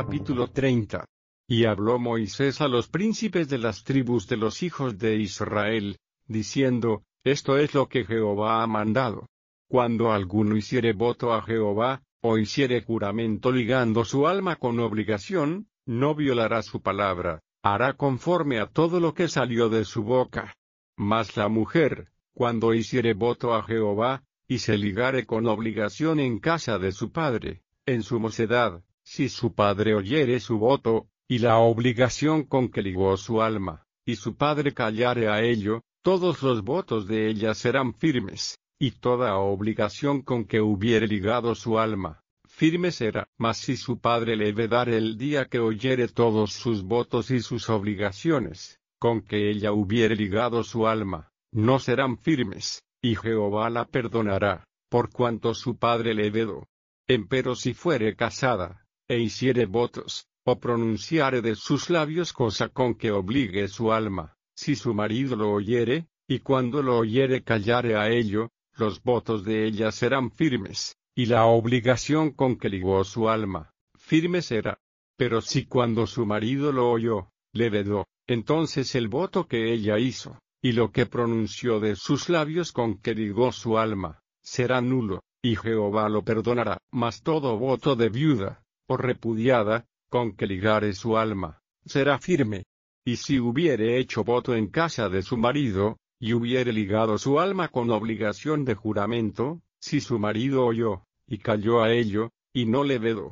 Capítulo 30. Y habló Moisés a los príncipes de las tribus de los hijos de Israel, diciendo: Esto es lo que Jehová ha mandado. Cuando alguno hiciere voto a Jehová, o hiciere juramento ligando su alma con obligación, no violará su palabra, hará conforme a todo lo que salió de su boca. Mas la mujer, cuando hiciere voto a Jehová, y se ligare con obligación en casa de su padre, en su mocedad, si su padre oyere su voto, y la obligación con que ligó su alma, y su padre callare a ello, todos los votos de ella serán firmes, y toda obligación con que hubiere ligado su alma, firme será. Mas si su padre le vedare el día que oyere todos sus votos y sus obligaciones, con que ella hubiere ligado su alma, no serán firmes, y Jehová la perdonará, por cuanto su padre le vedó. Empero si fuere casada, e hiciere votos, o pronunciare de sus labios cosa con que obligue su alma, si su marido lo oyere, y cuando lo oyere callare a ello, los votos de ella serán firmes, y la obligación con que ligó su alma, firme será. Pero si cuando su marido lo oyó, le vedó, entonces el voto que ella hizo, y lo que pronunció de sus labios con que ligó su alma, será nulo, y Jehová lo perdonará. Mas todo voto de viuda, o repudiada, con que ligare su alma, será firme. Y si hubiere hecho voto en casa de su marido, y hubiere ligado su alma con obligación de juramento, si su marido oyó, y calló a ello, y no le vedó,